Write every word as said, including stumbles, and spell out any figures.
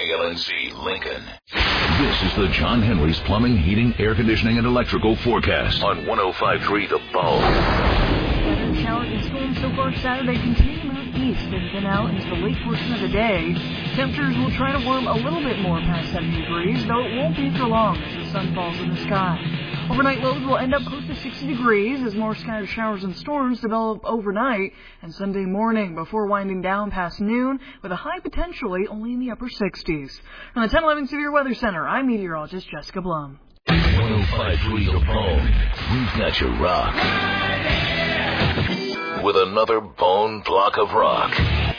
K L N C, Lincoln. This is the John Henry's Plumbing, Heating, Air Conditioning, and Electrical Forecast on one oh five point three The Bone. Weather showers and storms so far Saturday continue to move east and thin out into the late portion of the day. Temperatures will try to warm a little bit more past seventy degrees, though it won't be for long as the sun falls in the sky. Overnight lows will end up close to sixty degrees as more scattered showers and storms develop overnight and Sunday morning before winding down past noon with a high potentially only in the upper sixties. From the ten eleven Severe Weather Center, I'm meteorologist Jessica Blum. one oh five point three The Bone. We've got your rock. With another bone block of rock.